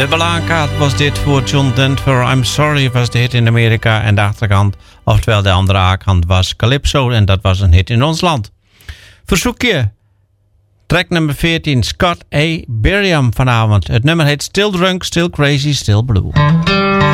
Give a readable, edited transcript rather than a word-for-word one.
Dubbele A-kaart was dit voor John Denver. I'm Sorry was de hit in Amerika. En de achterkant, oftewel de andere A-kant, was Calypso. En dat was een hit in ons land. Verzoekje. Track nummer 14. Scott A. Biriam vanavond. Het nummer heet Still Drunk, Still Crazy, Still Blue.